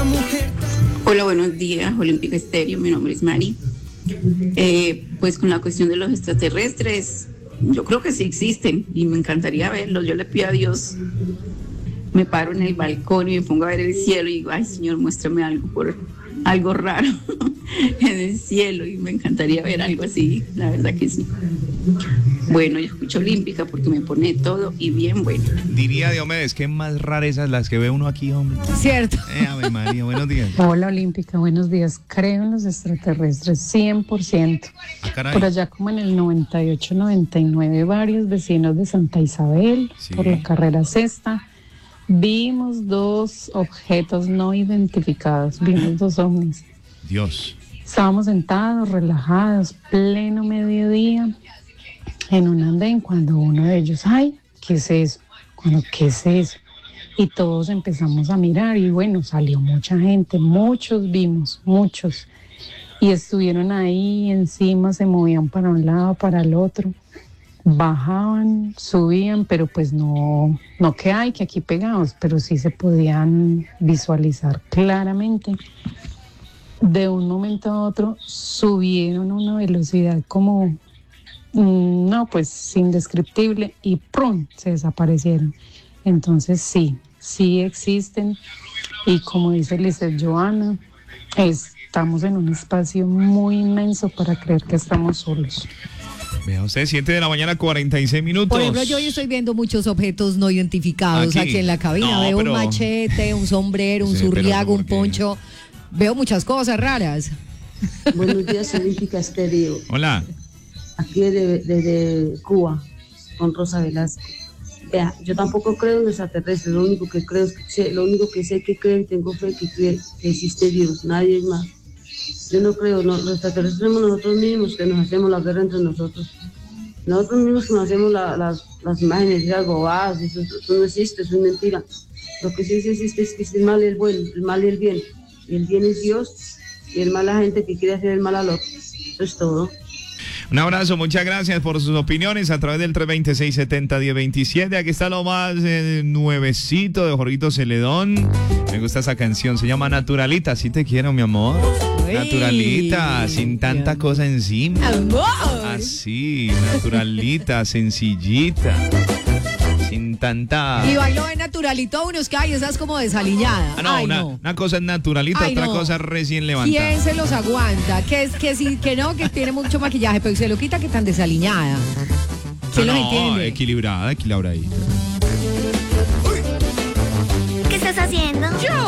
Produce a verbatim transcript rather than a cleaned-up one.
Hola, buenos días, Olímpica Estéreo, mi nombre es Mari. Eh, pues con la cuestión de los extraterrestres, yo creo que sí existen y me encantaría verlos. Yo le pido a Dios, me paro en el balcón y me pongo a ver el cielo y digo, ay Señor, muéstrame algo, por algo raro en el cielo, y me encantaría ver algo así, la verdad que sí. Bueno, yo escucho Olímpica porque me pone todo y bien bueno. Diría Diomedes, qué más rarezas las que ve uno aquí, hombre. Cierto. Eh, Ave María, buenos días. Hola Olímpica, buenos días. Creo en los extraterrestres, cien por ciento. Ah, caray. Por allá como en el noventa y ocho, noventa y nueve, varios vecinos de Santa Isabel, Sí. por la carrera sexta, vimos dos objetos no identificados, vimos dos ovnis. Dios. Estábamos sentados, relajados, pleno mediodía, en un andén, cuando uno de ellos, ay, ¿qué es eso? Cuando, ¿qué es eso? Y todos empezamos a mirar y bueno, salió mucha gente, muchos vimos, muchos. Y estuvieron ahí encima, se movían para un lado, para el otro, bajaban, subían, pero pues no, no que hay, que aquí pegados, pero sí se podían visualizar claramente. De un momento a otro subieron a una velocidad como, mm, no, pues indescriptible y ¡prum!, se desaparecieron. Entonces sí, sí existen y como dice Lizeth Joana, estamos en un espacio muy inmenso para creer que estamos solos. Vea usted, siete de la mañana, cuarenta y seis minutos. Por ejemplo, yo hoy estoy viendo muchos objetos no identificados aquí, Aquí. en la cabina. No, Veo pero- un machete, un sombrero, un Sí, pero zurriago, un ¿por qué? poncho. Veo muchas cosas raras. Buenos días, Olímpica Estéreo. Hola. Aquí desde, desde Cuba, con Rosa Velasco. Vea, yo tampoco creo en los extraterrestres, lo único que creo es que sé, lo único que sé que creo y tengo fe que cree que existe Dios, nadie más. Yo no creo, no, los extraterrestres somos nosotros mismos que nos hacemos la guerra entre nosotros. Nosotros mismos que nos hacemos la, las, las imágenes de algo bobadas, eso, eso no existe, eso es mentira. Lo que sí, sí existe es que existe el mal y el bueno, el mal y el bien. Y el bien es Dios y el mal la gente que quiere hacer el mal al otro. Eso es todo. Un abrazo, muchas gracias por sus opiniones a través del tres dos seis, siete cero, uno cero dos siete. Aquí está lo más eh, nuevecito de Jorgito Celedón. Me gusta esa canción, se llama Naturalita. Así te quiero, mi amor. Uy, Naturalita, sin tanta mi cosa encima. Amor. Así, naturalita, sencillita. Sin tanta... Y bailo de naturalito a unos que hay, esas como desaliñada. Ah, no, Ay, una, no. una cosa es naturalita, Ay, otra no. cosa es recién levantada. ¿Quién se los aguanta? Que es que sí, que no, que tiene mucho maquillaje, pero se lo quita que tan desaliñada. ¿Quién no, los no, entiende? equilibrada, equilibradita. ¿Qué estás haciendo? Yo.